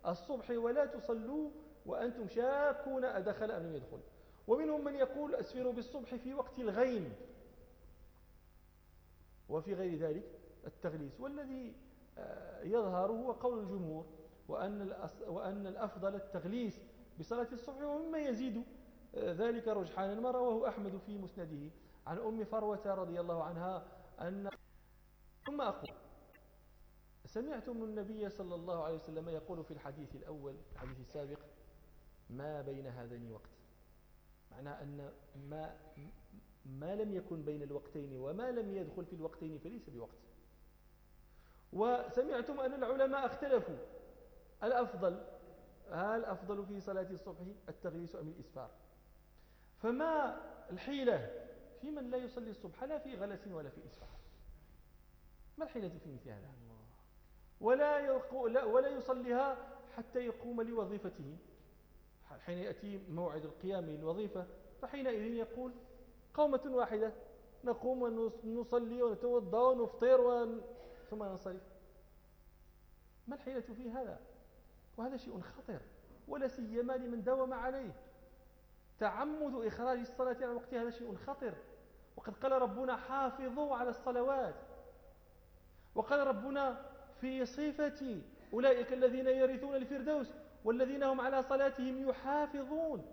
الصبح ولا تصلوا وأنتم شاكون أدخل أم لم يدخل. ومنهم من يقول أسفروا بالصبح في وقت الغيم، وفي غير ذلك التغليس. والذي يظهر هو قول الجمهور، وأن الأفضل التغليس بصلاة الصبح، ومما يزيد ذلك رجحانا ما رواه أحمد في مسنده عن أم فروة رضي الله عنها أن ثم أقول سمعتم النبي صلى الله عليه وسلم يقول في الحديث الأول الحديث السابق ما بين هذين وقت، معناه أن ما لم يكن بين الوقتين وما لم يدخل في الوقتين فليس بوقت. وسمعتم أن العلماء اختلفوا هل أفضل في صلاة الصبح التغليس أم الإسفار؟ فما الحيلة في من لا يصلي الصبح لا في غلس ولا في إسفار؟ ما الحيلة في مثل هذا؟ ولا يصليها حتى يقوم لوظيفته، حين يأتي موعد القيام للوظيفة فحينئذ يقول قومة واحدة نقوم ونصلي ونتوضأ ونفطر ثم ننصرف. ما الحيلة في هذا؟ وهذا شيء خطر، ولا سيما لمن داوم عليه. تعمد إخراج الصلاة عن وقتها هذا شيء خطر. وقد قال ربنا حافظوا على الصلوات، وقال ربنا في صفة أولئك الذين يرثون الفردوس والذين هم على صلاتهم يحافظون.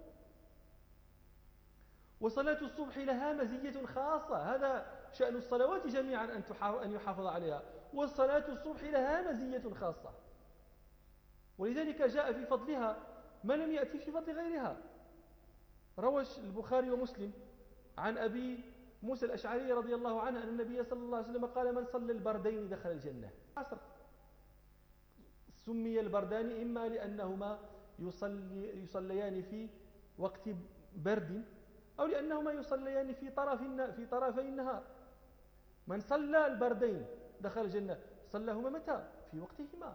وصلاة الصبح لها مزية خاصة، هذا شأن الصلوات جميعا أن يحافظ عليها، والصلاة الصبح لها مزية خاصة، ولذلك جاء في فضلها ما لم يأتي في فضل غيرها. روى البخاري ومسلم عن أبي موسى الأشعري رضي الله عنه أن النبي صلى الله عليه وسلم قال من صلى البردين دخل الجنة. عصر سمي البردان إما لأنهما يصليان في وقت برد أو لأنهما يصليان في طرفي النهار. من صلى البردين دخل الجنة، صلىهما متى؟ في وقتهما.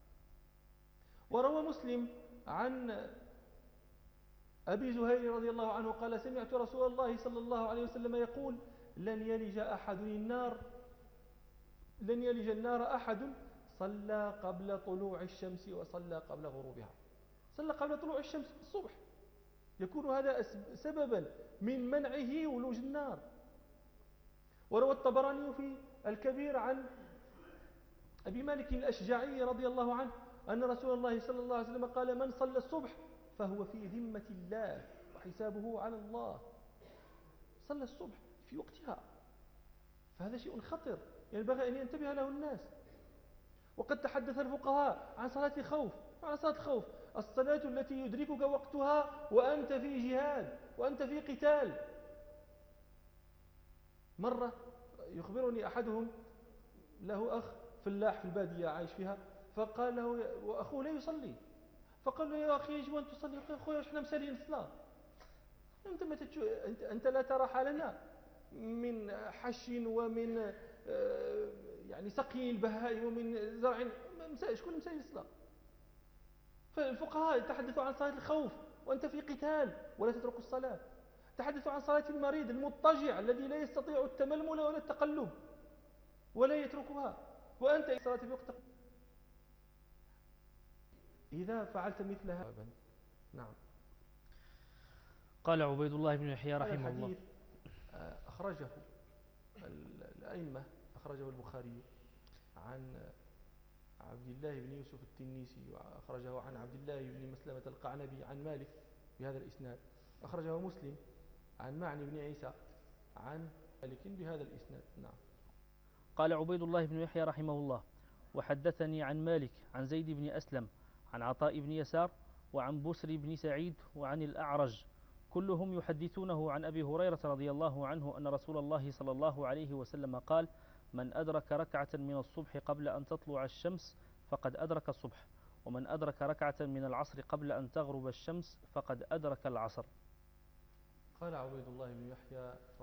وروى مسلم عن أبي زهير رضي الله عنه قال سمعت رسول الله صلى الله عليه وسلم يقول لن يلج النار أحد صلى قبل طلوع الشمس وصلى قبل غروبها. صلى قبل طلوع الشمس الصبح، يكون هذا سببا من منعه ولوج النار. وروى الطبراني في الكبير عن أبي مالك الأشجعي رضي الله عنه أن رسول الله صلى الله عليه وسلم قال من صلى الصبح فهو في ذمة الله وحسابه على الله. صلى الصبح في وقتها، فهذا شيء خطر ينبغي أن ينتبه له الناس. وقد تحدث الفقهاء عن صلاة الخوف، عن صلاة الخوف الصلاة التي يدركك وقتها وأنت في جهاد وأنت في قتال. مرة يخبرني أحدهم له أخ فلاح في البادية عايش فيها، فقال له وأخوه لا يصلي، فقال له يا أخي يجب أن تصلي. قال أخويا إحنا مسالين الصلاة، أنت لا ترى حالنا من حش ومن يعني سقي البهائم ومن زرع، شكون مسالين الصلاة؟ فالفقهاء يتحدثوا عن صلاة الخوف وأنت في قتال ولا تترك الصلاة. تحدثوا عن صلاة المريض المضطجع الذي لا يستطيع التململ ولا التقلب ولا يتركها وأنت صلاة في وقت. إذا فعلت مثل هذا. نعم. قال عبيد الله بن يحيى رحمه الله أخرجه الأئمة، أخرجه البخاري عن عبد الله بن يوسف التنيسي، وأخرجه عن عبد الله بن مسلمة القعنبي عن مالك بهذا الإسناد، أخرجه مسلم عن معني بن عيسى عن مالك بهذا الإسناد. نعم. قال عبيد الله بن يحيى رحمه الله وحدثني عن مالك عن زيد بن أسلم عن عطاء بن يسار وعن بسر بن سعيد وعن الأعرج كلهم يحدثونه عن أبي هريرة رضي الله عنه أن رسول الله صلى الله عليه وسلم قال من أدرك ركعة من الصبح قبل أن تطلع الشمس فقد أدرك الصبح، ومن أدرك ركعة من العصر قبل أن تغرب الشمس فقد أدرك العصر. قال عبيد الله بن يحيى